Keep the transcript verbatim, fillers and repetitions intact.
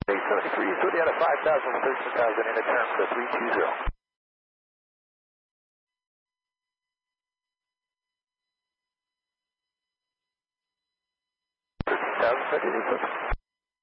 eight seventy-three, thirty out of five thousand, thirteen thousand in a turn for three two zero. thirteen thousand, ready to